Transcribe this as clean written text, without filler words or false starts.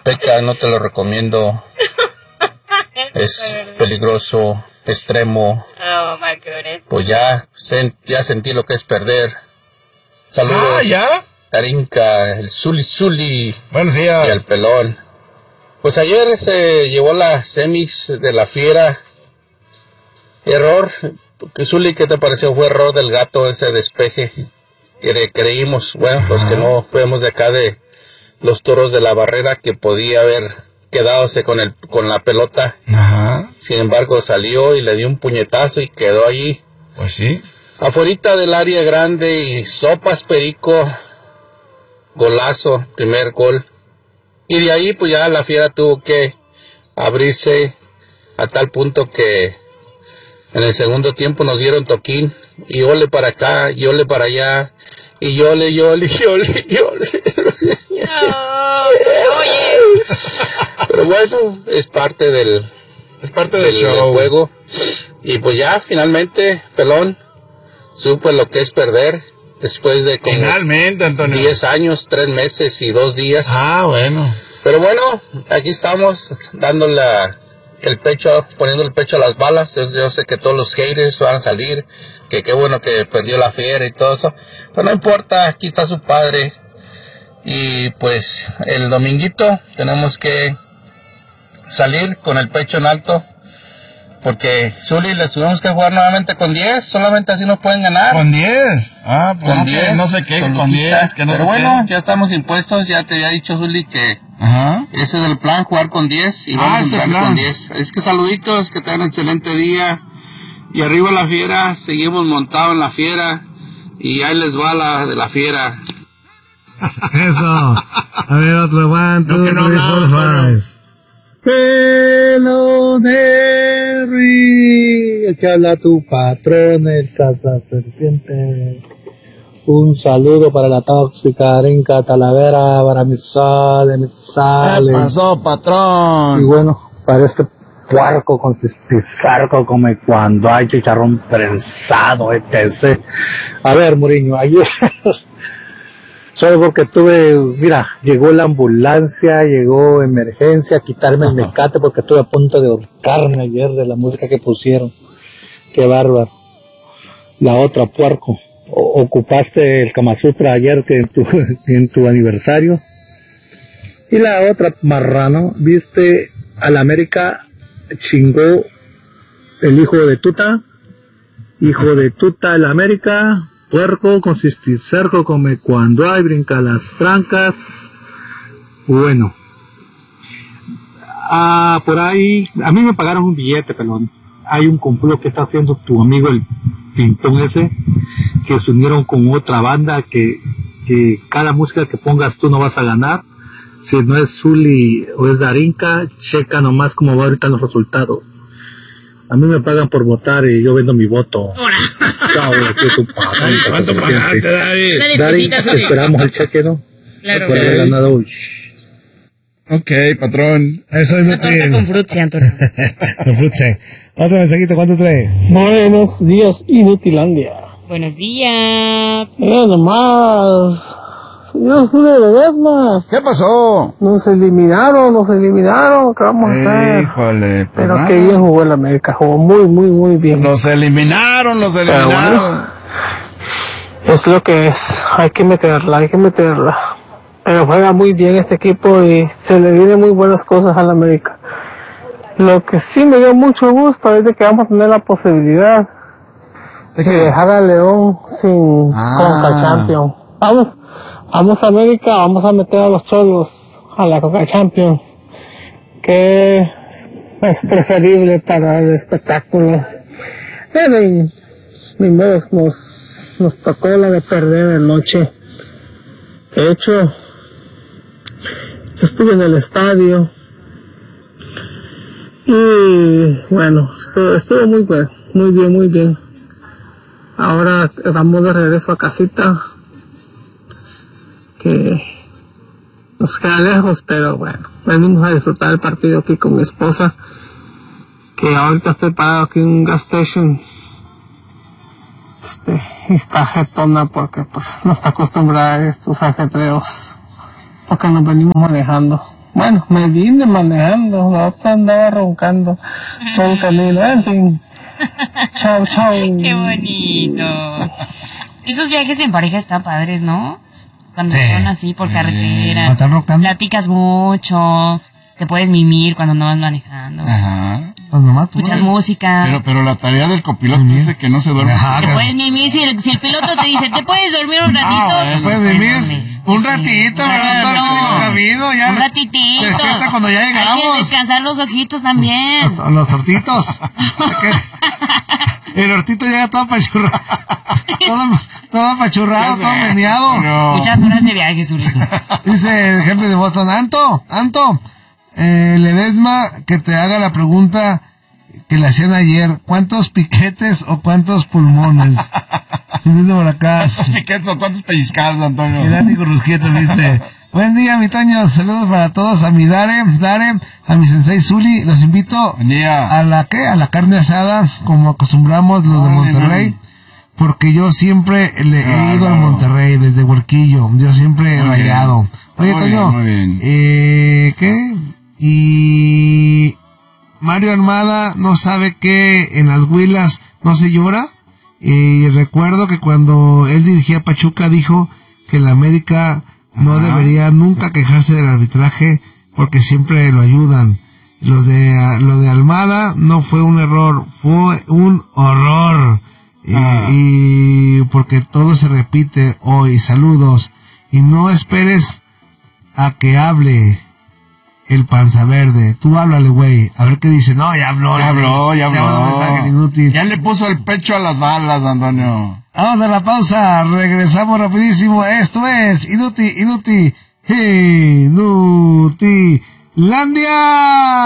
Peca, no te lo recomiendo. Es peligroso, extremo. Oh my goodness. Pues ya sentí lo que es perder. Saludos. ¿Ya? Tarinka, el Zuli. Buenos días. Y el pelón. Pues ayer se llevó las semis de la Fiera. Error. Zuli, ¿qué te pareció? Fue error del gato ese despeje. Que creímos, bueno, los que no vemos de acá de los Toros de la Barrera, que podía haber quedadose con la pelota. Ajá. Sin embargo, salió y le dio un puñetazo y quedó allí. Pues sí. Afuerita del área grande y sopas perico. Golazo, primer gol. Y de ahí pues ya la Fiera tuvo que abrirse a tal punto que en el segundo tiempo nos dieron toquín. Y ole para acá, y ole para allá. Y yole. Oye. Pero bueno, es parte del show. del juego. Y pues ya finalmente, pelón, supe lo que es perder después de como Finalmente, Antonio. 10 años, 3 meses y 2 días. Ah, bueno. Pero bueno, aquí estamos dándole el pecho, poniendo el pecho a las balas. Yo sé que todos los haters van a salir, que qué bueno que perdió la Fiera y todo eso. Pero no importa, aquí está su padre. Y pues el dominguito tenemos que salir con el pecho en alto. Porque Zuli, les tuvimos que jugar nuevamente con 10, solamente así nos pueden ganar. ¿Con 10? Ah, pues Con no, 10, no sé qué, con Luquita. 10, que no Pero sé bueno, qué. ya estamos impuestos, ya te había dicho Zuli que Ajá. ese es el plan, jugar con 10 y vamos a ese entrar plan. con 10. Es que saluditos, que tengan un excelente día. Y arriba la Fiera, seguimos montados en la Fiera. Y ahí les va la de la Fiera. Eso. A ver, otro. 1, 2, 3, 4, 5. Peloneri, aquí habla tu patrón, el Casa Serpiente. Un saludo para la tóxica Rinca Talavera, para mi sale. ¿Qué pasó, patrón? Y bueno, para este puerco con cisarco como cuando hay chicharrón prensado, etc. A ver, Muriño, ayer... Solo porque llegó la ambulancia, llegó emergencia a quitarme el mecate porque estuve a punto de ahorcarme ayer de la música que pusieron. Qué bárbaro. La otra, puerco. Ocupaste el Kama Sutra ayer en tu aniversario. Y la otra, marrano, viste al América chingó el hijo de Tuta el América. Puerco con cisticerco come cuando hay, brinca las francas. Bueno. Por ahí, a mí me pagaron un billete, pelón. Hay un complot que está haciendo tu amigo el pintón ese, que se unieron con otra banda que cada música que pongas tú no vas a ganar. Si no es Zuli o es Darinka, checa nomás cómo va ahorita los resultados. A mí me pagan por votar y yo vendo mi voto. ¿Cuánto pagaste, David? David, esperamos el cheque, ¿no? Claro. Por haber ganado. Ok, patrón. Eso es Una torta con frutzi, Antonio. Con frutzi. Otro mensajito, ¿cuánto trae? Buenos días, Inutilandia. Buenos días. Nomás. Señor Zule Ledesma. ¿Qué pasó? Nos eliminaron. ¿Qué vamos a hacer? Híjole. Pues Pero nada. qué bien jugó el América. Jugó muy bien. Los eliminaron. Pero bueno, es lo que es. Hay que meterla. Pero juega muy bien este equipo y se le vienen muy buenas cosas al América. Lo que sí me dio mucho gusto es de que vamos a tener la posibilidad ¿De de qué? dejar a León sin Conca Champions. Vamos a América, vamos a meter a los Cholos a la Conca Champions, que es preferible para el espectáculo. Ni modo, nos tocó la de perder anoche. De hecho, yo estuve en el estadio y bueno, estuvo muy bueno, muy bien. Ahora vamos de regreso a casita, que nos queda lejos, pero bueno, venimos a disfrutar el partido aquí con mi esposa, que ahorita estoy parado aquí en un gas station. Y está jetona porque pues no está acostumbrada a estos ajetreos, porque nos venimos manejando. Bueno, me vine manejando, la otra andaba roncando todo el camino, en fin. Chao, chao. Qué bonito. Esos viajes en pareja están padres, ¿no? Cuando son así por carretera. Cuando están roncando. Platicas mucho. Te puedes mimir cuando no vas manejando. Ajá. Pues nomás tú. Escuchas música. Pero la tarea del copiloto dice que no se duerme. Ajá, Te puedes mimir si el piloto te dice, ¿te puedes dormir un ratito? bueno. ¿Puedes vivir? Un ratito, ¿verdad? No. Sabido, ya. Un ratitito. Despierta cuando ya Hay que llegamos. descansar los ojitos también. Los tortitos. El hortito llega todo apachurrado. Todo apachurrado, todo meneado. No. Muchas horas de viaje, Zurito. Dice el jefe de Boston, Anto, Ledesma, que te haga la pregunta que le hacían ayer, ¿cuántos piquetes o cuántos pulmones? Dice por acá, ¿Cuántos piquetes o cuántos pellizcados, Antonio? el Dani Rusquieto dice, buen día, mi Toño, saludos para todos, a mi Dare, a mi sensei Zuli, los invito Buen día. a la carne asada, como acostumbramos los de Monterrey, porque yo siempre le he ido a Monterrey desde Huerquillo, yo siempre he Muy bien. rayado. Oye, Muy Toño, bien, muy bien. ¿qué? Y Mario Armada no sabe que en las Huilas no se llora. Y recuerdo que cuando él dirigía Pachuca dijo que la América no debería nunca quejarse del arbitraje porque siempre lo ayudan. Lo de Almada no fue un error, fue un horror. Y porque todo se repite hoy. Saludos. Y no esperes a que hable el panza verde. Tú háblale, güey. A ver qué dice. No, ya habló. Ya habló. mandó un mensaje inútil. Ya le puso el pecho a las balas, Antonio. Vamos a la pausa. Regresamos rapidísimo. Esto es Inutilandia.